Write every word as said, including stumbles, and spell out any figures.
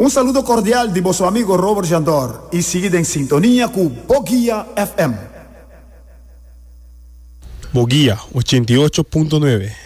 Un saludo cordial de vuestro amigo Robert Jandor y seguid en sintonía con Boguía F M. Boguía ochenta y ocho punto nueve.